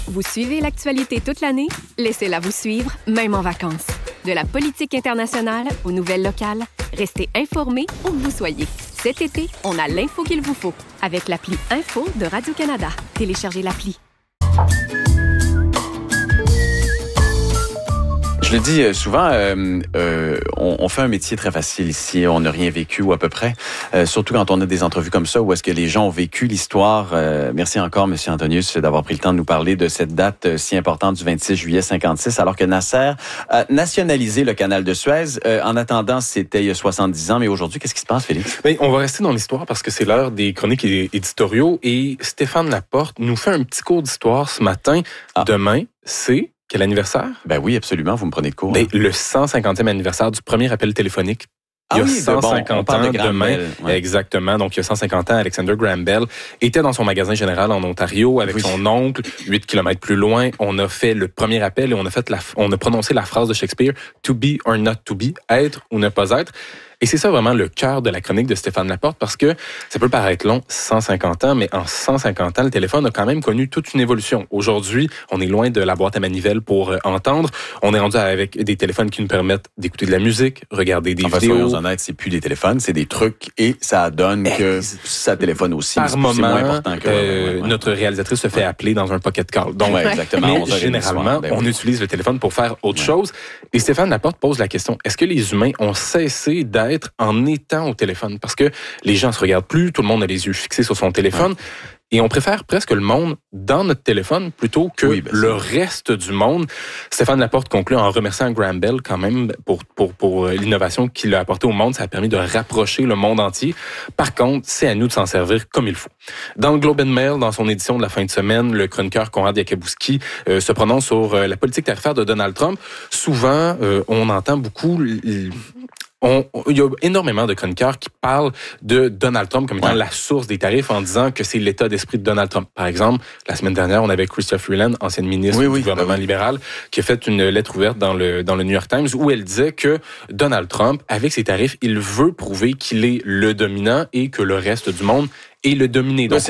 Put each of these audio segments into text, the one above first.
Vous suivez l'actualité toute l'année? Laissez-la vous suivre, même en vacances. De la politique internationale aux nouvelles locales, restez informés où que vous soyez. Cet été, on a l'info qu'il vous faut avec l'appli Info de Radio-Canada. Téléchargez l'appli. Je le dis souvent, on fait un métier très facile ici. On n'a rien vécu ou à peu près. Surtout quand on a des entrevues comme ça où est-ce que les gens ont vécu l'histoire. Merci encore, M. Antonius, d'avoir pris le temps de nous parler de cette date si importante du 26 juillet 56, alors que Nasser a nationalisé le canal de Suez. En attendant, c'était il y a 70 ans. Mais aujourd'hui, qu'est-ce qui se passe, Félix? Bien, on va rester dans l'histoire parce que c'est l'heure des chroniques éditoriaux. Et Stéphane Laporte nous fait un petit cours d'histoire ce matin. Demain, c'est... Quel anniversaire? Ben oui, absolument, vous me prenez de court. Ben, le 150e anniversaire du premier appel téléphonique. Il y a 150 ans demain. Ouais. Exactement. Donc, il y a 150 ans, Alexander Graham Bell était dans son magasin général en Ontario avec son oncle, 8 kilomètres plus loin. On a fait le premier appel et on a prononcé la phrase de Shakespeare, « To be or not to be », être ou ne pas être. Et c'est ça vraiment le cœur de la chronique de Stéphane Laporte parce que ça peut paraître long, 150 ans, mais en 150 ans, le téléphone a quand même connu toute une évolution. Aujourd'hui, on est loin de la boîte à manivelle pour entendre. On est rendu avec des téléphones qui nous permettent d'écouter de la musique, regarder des vidéos. Soyons honnêtes, c'est plus des téléphones, c'est des trucs et ça donne que ça téléphone aussi. Par moment, c'est moins important que notre réalisatrice se fait appeler dans un pocket call. Donc, exactement. Mais généralement, on utilise le téléphone pour faire autre chose. Et Stéphane Laporte pose la question, est-ce que les humains ont cessé d'être en étant au téléphone? Parce que les gens se regardent plus, tout le monde a les yeux fixés sur son téléphone. Et on préfère presque le monde dans notre téléphone plutôt que le reste du monde. Stéphane Laporte conclut en remerciant Graham Bell quand même pour l'innovation qu'il a apportée au monde. Ça a permis de rapprocher le monde entier. Par contre, c'est à nous de s'en servir comme il faut. Dans le Globe and Mail, dans son édition de la fin de semaine, le chroniqueur Conrad Jakubowski se prononce sur la politique tarifaire de Donald Trump. Souvent, on entend beaucoup... Il y a énormément de chroniqueurs qui parlent de Donald Trump comme étant la source des tarifs en disant que c'est l'état d'esprit de Donald Trump. Par exemple, la semaine dernière, on avait Chrystia Freeland, ancienne ministre du gouvernement libéral, qui a fait une lettre ouverte dans le New York Times où elle disait que Donald Trump, avec ses tarifs, il veut prouver qu'il est le dominant et que le reste du monde est le dominé. Donc,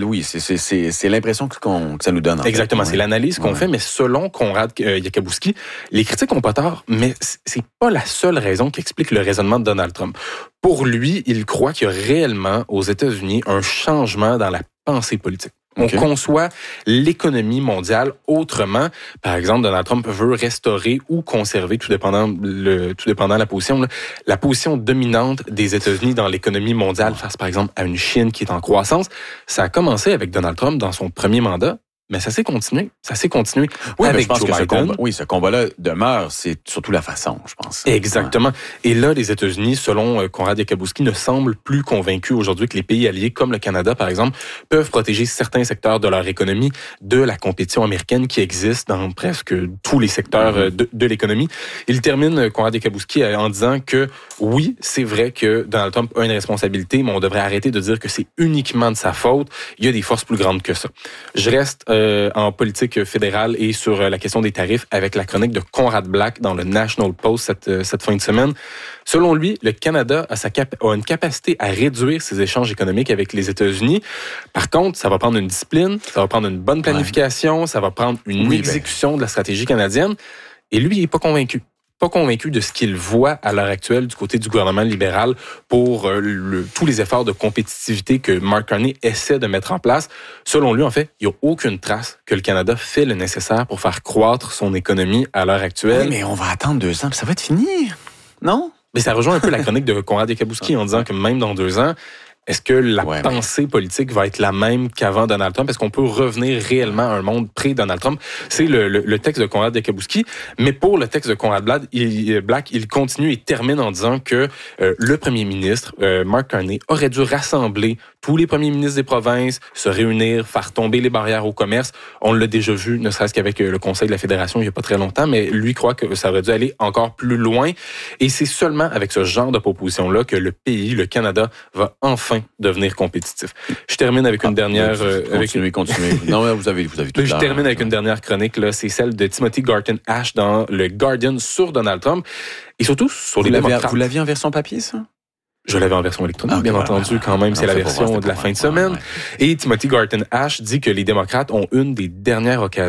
c'est l'impression que ça nous donne. Exactement, c'est l'analyse qu'on fait, mais selon Conrad Jakubowski, les critiques ont pas tort, mais c'est pas la seule raison qui explique le raisonnement de Donald Trump. Pour lui, il croit qu'il y a réellement aux États-Unis un changement dans la pensée politique. On conçoit l'économie mondiale autrement. Par exemple, Donald Trump veut restaurer ou conserver, tout dépendant la position, la position dominante des États-Unis dans l'économie mondiale face, par exemple, à une Chine qui est en croissance. Ça a commencé avec Donald Trump dans son premier mandat. Mais ça s'est continué. Oui, avec je pense Joe que Biden. ce combat-là demeure. C'est surtout la façon, je pense. Exactement. Ouais. Et là, les États-Unis, selon Conrad Jakubowski, ne semblent plus convaincus aujourd'hui que les pays alliés, comme le Canada, par exemple, peuvent protéger certains secteurs de leur économie de la compétition américaine qui existe dans presque tous les secteurs de l'économie. Il termine, Conrad Jakubowski, en disant que oui, c'est vrai que Donald Trump a une responsabilité, mais on devrait arrêter de dire que c'est uniquement de sa faute. Il y a des forces plus grandes que ça. Je reste en politique fédérale et sur la question des tarifs avec la chronique de Conrad Black dans le National Post cette fin de semaine. Selon lui, le Canada a une capacité à réduire ses échanges économiques avec les États-Unis. Par contre, ça va prendre une discipline, ça va prendre une bonne planification, ça va prendre une exécution de la stratégie canadienne. Et lui, il n'est pas convaincu. De ce qu'il voit à l'heure actuelle du côté du gouvernement libéral pour tous les efforts de compétitivité que Mark Carney essaie de mettre en place. Selon lui, en fait, il n'y a aucune trace que le Canada fait le nécessaire pour faire croître son économie à l'heure actuelle. Oui, mais on va attendre 2 ans, puis ça va être fini, non? Mais ça rejoint un peu la chronique de Conrad Jakubowski en disant que même dans 2 ans, est-ce que la pensée politique va être la même qu'avant Donald Trump? Est-ce qu'on peut revenir réellement à un monde pré-Donald Trump? C'est le texte de Conrad Jakubowski. Mais pour le texte de Conrad Black, il continue et termine en disant que le premier ministre, Mark Carney, aurait dû rassembler tous les premiers ministres des provinces, se réunir, faire tomber les barrières au commerce. On l'a déjà vu, ne serait-ce qu'avec le Conseil de la Fédération il n'y a pas très longtemps, mais lui croit que ça aurait dû aller encore plus loin. Et c'est seulement avec ce genre de proposition-là que le pays, le Canada, va enfin devenir compétitif. Je termine avec une dernière... Continuez. Non, vous avez tout Je termine avec une dernière chronique, là, c'est celle de Timothy Garton Ash dans le Guardian sur Donald Trump et surtout sur les démocrates. Vous l'aviez en version papier, ça? Je l'avais en version électronique, bien entendu, quand même, c'est la version de la fin de semaine. Et Timothy Garton Ash dit que les démocrates ont une des dernières occasions